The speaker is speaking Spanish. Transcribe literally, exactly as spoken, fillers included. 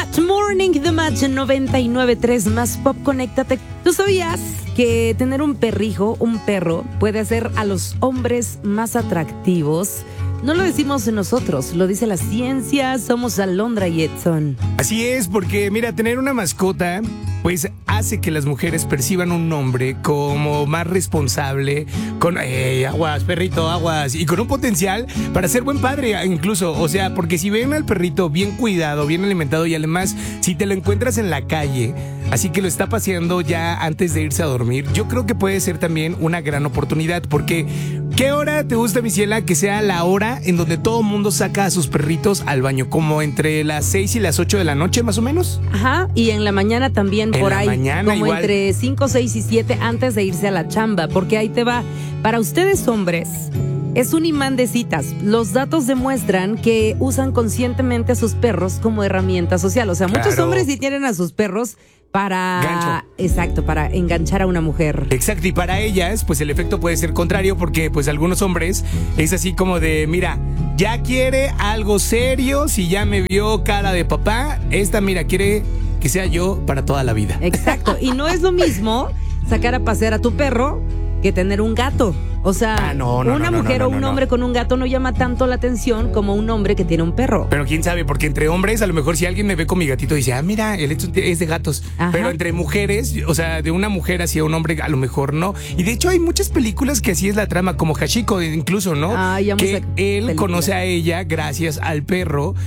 That Morning The Match noventa y nueve punto tres más Pop, conéctate. ¿Tú sabías que tener un perrijo, un perro, puede hacer a los hombres más atractivos? No lo decimos nosotros, lo dice la ciencia. Somos Alondra y Edson. Así es, porque mira, tener una mascota pues hace que las mujeres perciban un hombre como más responsable, con hey, aguas, perrito, aguas, y con un potencial para ser buen padre incluso. O sea, porque si ven al perrito bien cuidado, bien alimentado, y además si te lo encuentras en la calle, así que lo está paseando ya antes de irse a dormir, yo creo que puede ser también una gran oportunidad. Porque ¿qué hora te gusta, mi ciela, que sea la hora en donde todo el mundo saca a sus perritos al baño? Como entre las seis y las ocho de la noche, más o menos. Ajá, y en la mañana también, en por la ahí, mañana, como igual. entre cinco, seis y siete antes de irse a la chamba, porque ahí te va. Para ustedes hombres, es un imán de citas. Los datos demuestran que usan conscientemente a sus perros como herramienta social. O sea, Claro. muchos hombres sí tienen a sus perros para... Gancho. Exacto, para enganchar a una mujer. Exacto, y para ellas, pues el efecto puede ser contrario, porque pues algunos hombres es así como de, mira, ya quiere algo serio, si ya me vio cara de papá, esta mira, quiere que sea yo para toda la vida. Exacto, y no es lo mismo sacar a pasear a tu perro que tener un gato. O sea, Ah, no, no, una no, no, mujer no, o un no, no. hombre con un gato no llama tanto la atención como un hombre que tiene un perro. Pero quién sabe, porque entre hombres, a lo mejor si alguien me ve con mi gatito dice, ah, mira, el hecho es de gatos. Ajá. Pero entre mujeres, o sea, de una mujer hacia un hombre, a lo mejor no. Y de hecho hay muchas películas que así es la trama, como Hachiko incluso, ¿no? Ay, amo que esa él película. conoce a ella gracias al perro.